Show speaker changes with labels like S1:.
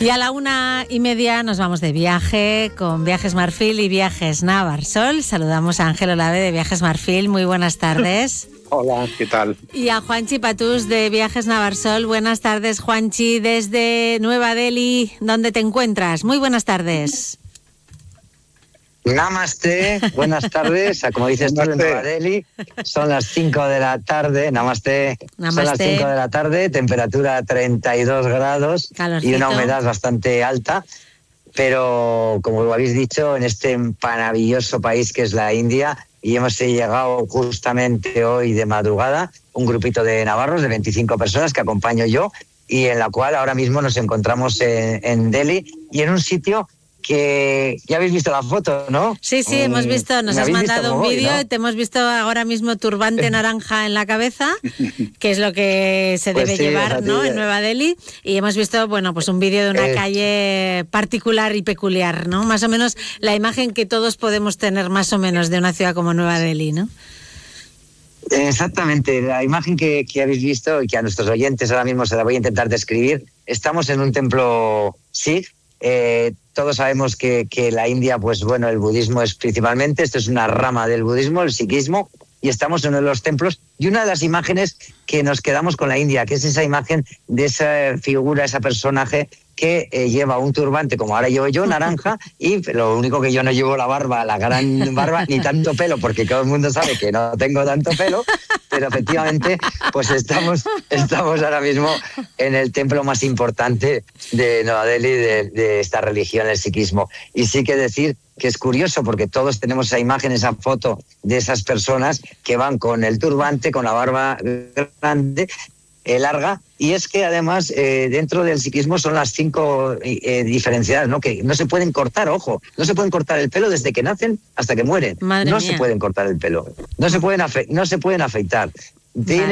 S1: Y a la 1:30 nos vamos de viaje con Viajes Marfil y Viajes Navarsol. Saludamos a Ángel Olave de Viajes Marfil. Muy buenas tardes.
S2: Hola, ¿qué tal?
S1: Y a Juanchi Patús de Viajes Navarsol. Buenas tardes, Juanchi, desde Nueva Delhi. ¿Dónde te encuentras? Muy buenas tardes.
S3: Namaste, buenas tardes. Como dices tú, en Nueva Delhi son las 5 de la tarde. Namaste. Son las 5 de la tarde, temperatura 32 grados.
S1: Calorcito.
S3: Y una humedad bastante alta. Pero, como lo habéis dicho, en este maravilloso país que es la India, y hemos llegado justamente hoy de madrugada, un grupito de navarros de 25 personas que acompaño yo, y en la cual ahora mismo nos encontramos en Delhi y en un sitio que ya habéis visto la foto, ¿no?
S1: Sí, hemos visto, nos has mandado un vídeo, ¿no? Te hemos visto ahora mismo turbante naranja en la cabeza, que es lo que se debe llevar, ¿no? En Nueva Delhi, y hemos visto, bueno, pues un vídeo de una calle particular y peculiar, ¿no? Más o menos la imagen que todos podemos tener más o menos de una ciudad como Nueva Delhi, ¿no?
S3: Exactamente, la imagen que habéis visto y que a nuestros oyentes ahora mismo se la voy a intentar describir. Estamos en un templo Sikh. Todos sabemos que la India, pues bueno, el budismo es principalmente, esto es una rama del budismo, el sikhismo, y estamos en uno de los templos, y una de las imágenes que nos quedamos con la India, que es esa imagen de esa figura, ese personaje que lleva un turbante, como ahora llevo yo, naranja, y lo único que yo no llevo la barba, la gran barba, ni tanto pelo, porque todo el mundo sabe que no tengo tanto pelo, pero efectivamente pues estamos ahora mismo en el templo más importante de Nueva Delhi, de esta religión, el sikhismo. Y sí que decir que es curioso porque todos tenemos esa imagen, esa foto de esas personas que van con el turbante, con la barba grande, larga, y es que además dentro del sikhismo son las 5 diferenciadas, ¿no? Que no se pueden cortar, ojo, no se pueden cortar el pelo desde que nacen hasta que mueren.
S1: Madre mía.
S3: Se pueden cortar el pelo, no se pueden afeitar.